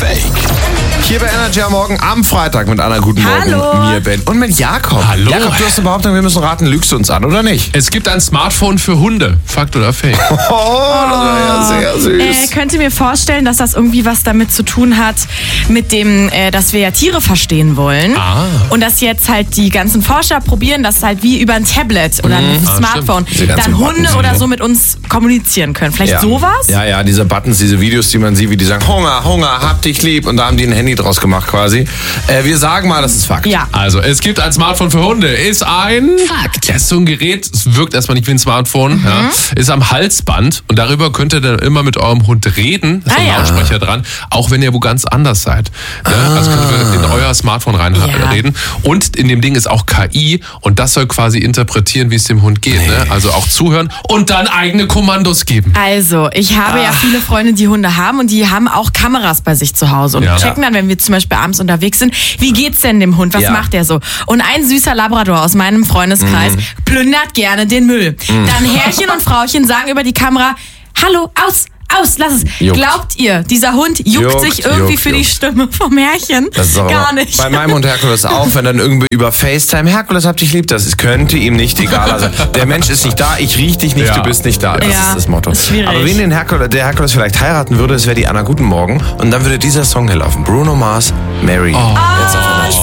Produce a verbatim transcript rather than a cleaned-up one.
Fake? Hier bei Energy am Morgen am Freitag mit Anna, guten Morgen, Hallo. mir, Ben und mit Jakob. Hallo. Jakob, du hast eine Behauptung, wir müssen raten, lügst du uns an, oder nicht? Es gibt ein Smartphone für Hunde. Fakt oder Fake? Oh, das war ja sehr süß. Äh, könnt ihr mir vorstellen, dass das irgendwie was damit zu tun hat, mit dem, äh, dass wir ja Tiere verstehen wollen. Ah. Und dass jetzt halt die ganzen Forscher probieren, dass halt wie über ein Tablet oder ein Ah, Smartphone Diese ganzen dann Hunde Buttons, oder ne? so mit uns kommunizieren können. Vielleicht Ja. sowas? Ja, ja, diese Buttons, diese Videos, die man sieht, wie die sagen, Hunger, Hunger, hab dich lieb. Und da haben die ein Handy draus gemacht quasi. Äh, wir sagen mal, das ist Fakt. Ja. Also, es gibt ein Smartphone für Hunde. Ist ein... Fakt. Ja, ist so ein Gerät, es wirkt erstmal nicht wie ein Smartphone. Mhm. Ja, ist am Halsband und darüber könnt ihr dann immer mit eurem Hund reden. Da ist Ah, ein ja. Lautsprecher dran, auch wenn ihr wo ganz anders seid. Ja, also könnt ihr in euer Smartphone reinreden. Ja. Und in dem Ding ist auch K I und das soll quasi interpretieren, wie es dem Hund geht. Ne? Also auch zuhören und dann eigene Kommandos geben. Also, ich habe ja viele Freunde, die Hunde haben und die haben auch Kameras bei sich zu Hause und Ja. checken dann, wenn wir zum Beispiel abends unterwegs sind, wie geht's denn dem Hund, was Ja. macht der so? Und ein süßer Labrador aus meinem Freundeskreis Mhm. plündert gerne den Müll. Dann Herrchen und Frauchen sagen über die Kamera, hallo, aus, aus, lass es. Juckt. Glaubt ihr, dieser Hund juckt, Juckt, sich irgendwie juckt, für die juckt. Stimme vom Herrchen? Das ist aber Gar nicht. Bei meinem Hund Herkules auch, wenn dann irgendwie über FaceTime, Herkules, hab dich lieb, das ist, könnte ihm nicht egal sein. Der Mensch ist nicht da, ich riech dich nicht, Ja. du bist nicht da. Das Ja, ist das Motto. ist schwierig. Aber wen den Herkules, der Herkules vielleicht heiraten würde, es wäre die Anna, guten Morgen. Und dann würde dieser Song hier laufen. Bruno Mars, Mary. Oh. Jetzt auf Energy.